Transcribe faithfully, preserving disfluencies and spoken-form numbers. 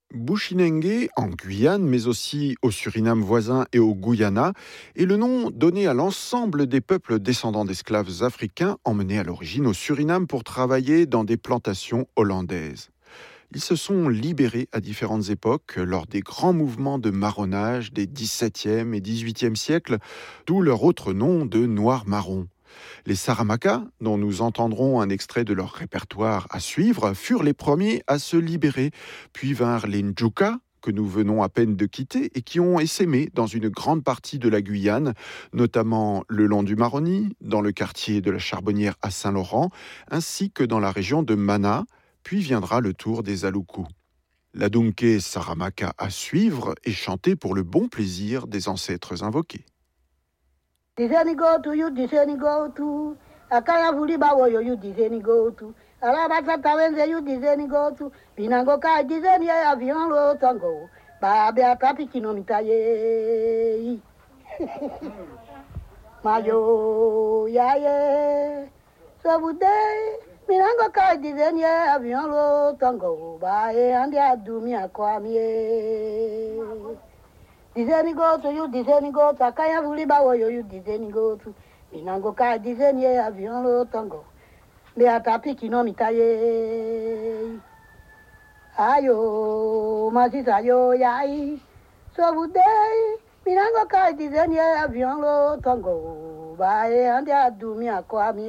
Bushinengue, en Guyane, mais aussi au Suriname voisin et au Guyana, est le nom donné à l'ensemble des peuples descendants d'esclaves africains emmenés à l'origine au Suriname pour travailler dans des plantations hollandaises. Ils se sont libérés à différentes époques lors des grands mouvements de marronnage des dix-septième et dix-huitième siècles, d'où leur autre nom de Noirs-Marrons. Les Saramacas, dont nous entendrons un extrait de leur répertoire à suivre, furent les premiers à se libérer, puis vinrent les Ndjuka, que nous venons à peine de quitter et qui ont essaimé dans une grande partie de la Guyane, notamment le long du Maroni, dans le quartier de la Charbonnière à Saint-Laurent, ainsi que dans la région de Mana, puis viendra le tour des Aloukou. La Dunké Saramaka à suivre est chantée pour le bon plaisir des ancêtres invoqués. Diseni go to you, diseni go to. Akaya vuli bawo yo you diseni go to. Alabata tawenze you diseni go to. Binango ka diseni ya avion lo tango. Ba be atapi kino mitaye. Mayo ya ye. So bude. Binango ka diseni ya avion lo tango. Ba e andi adumi akwamie. Diseni go to you, diseni go to. Akaya vuli bawo yo you diseni go to. Binango ka diseni ya avion lo tango. Be atapi kino mitaye. Ayo, masisa yo yai. So budei, binango ka diseni ya avion lo tango. Ba e andi adumi akwami.